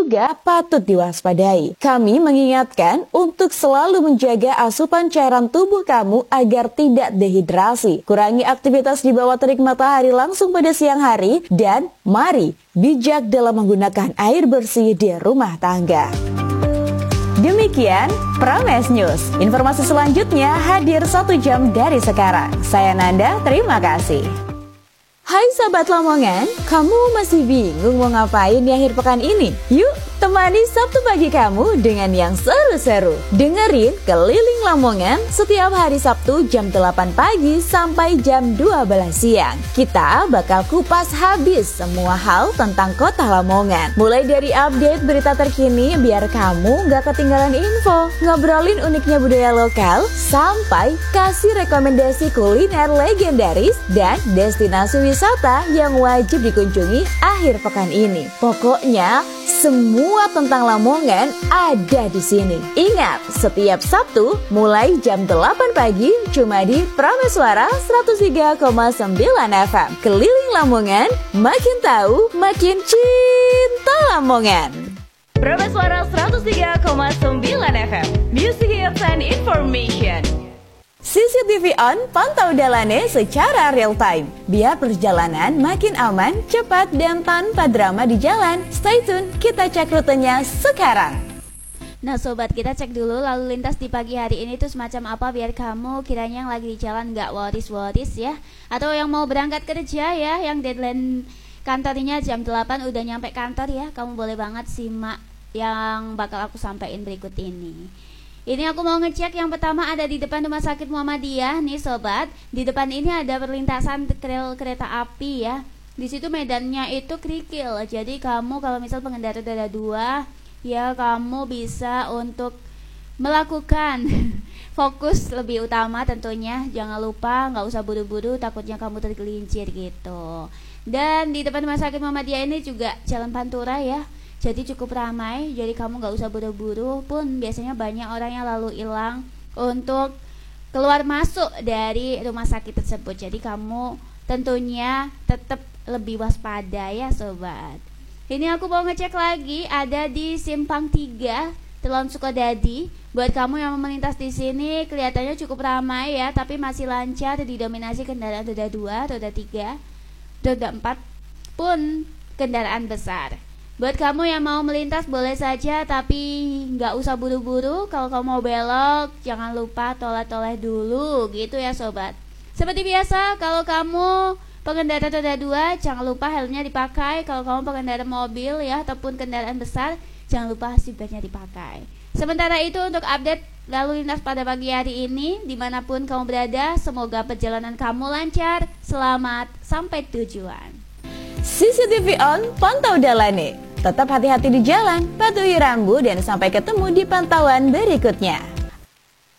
juga patut diwaspadai. Kami mengingatkan untuk selalu menjaga asupan cairan tubuh kamu agar tidak dehidrasi. Kurangi aktivitas di bawah terik matahari langsung pada siang hari dan mari bijak dalam menggunakan air bersih di rumah tangga. Demikian Prames News. Informasi selanjutnya hadir 1 jam dari sekarang. Saya Nanda, terima kasih. Hai sahabat Lamongan, kamu masih bingung mau ngapain di akhir pekan ini? Yuk, temani Sabtu pagi kamu dengan yang seru-seru. Dengerin Keliling Lamongan setiap hari Sabtu jam 8 pagi sampai jam 12 siang. Kita bakal kupas habis semua hal tentang kota Lamongan. Mulai dari update berita terkini biar kamu gak ketinggalan info, ngobrolin uniknya budaya lokal, sampai kasih rekomendasi kuliner legendaris dan destinasi wisata yang wajib dikunjungi akhir pekan ini. Pokoknya semua tentang Lamongan ada di sini. Ingat, setiap Sabtu mulai jam 8 pagi cuma di Prameswara 103,9 FM. Keliling Lamongan, makin tahu, makin cinta Lamongan. Prameswara 103,9 FM. Music Hits and Information. CCTV on, pantau Dalane secara real time. Biar perjalanan makin aman, cepat, dan tanpa drama di jalan. Stay tune, kita cek rutenya sekarang. Nah sobat, kita cek dulu lalu lintas di pagi hari ini tuh semacam apa biar kamu kiranya yang lagi di jalan gak worries ya. Atau yang mau berangkat kerja ya, yang deadline kantornya jam 8 udah nyampe kantor ya. Kamu boleh banget simak yang bakal aku sampaikan berikut ini. Ini aku mau ngecek yang pertama ada di depan Rumah Sakit Muhammadiyah nih sobat. Di depan ini ada perlintasan rel kereta api ya. Di situ medannya itu kerikil. Jadi kamu kalau misal pengendara roda 2 ya kamu bisa untuk melakukan fokus lebih utama tentunya. Jangan lupa nggak usah buru-buru takutnya kamu tergelincir gitu. Dan di depan Rumah Sakit Muhammadiyah ini juga jalan Pantura ya. Jadi cukup ramai, jadi kamu gak usah buru-buru pun biasanya banyak orang yang lalu hilang untuk keluar masuk dari rumah sakit tersebut. Jadi kamu tentunya tetap lebih waspada ya sobat. Ini aku mau ngecek lagi ada di Simpang 3 Telon Sukodadi. Buat kamu yang melintas di sini kelihatannya cukup ramai ya, tapi masih lancar didominasi kendaraan roda 2, roda 3, roda 4 pun kendaraan besar. Buat kamu yang mau melintas boleh saja, tapi nggak usah buru-buru. Kalau kamu mau belok, jangan lupa toleh-toleh dulu gitu ya sobat. Seperti biasa, kalau kamu pengendara roda 2, jangan lupa helmnya dipakai. Kalau kamu pengendara mobil ya ataupun kendaraan besar, jangan lupa seatbeltnya dipakai. Sementara itu untuk update lalu lintas pada pagi hari ini, dimanapun kamu berada, semoga perjalanan kamu lancar, selamat sampai tujuan. CCTV on, pantau Dalane. Tetap hati-hati di jalan, patuhi rambu, dan sampai ketemu di pantauan berikutnya.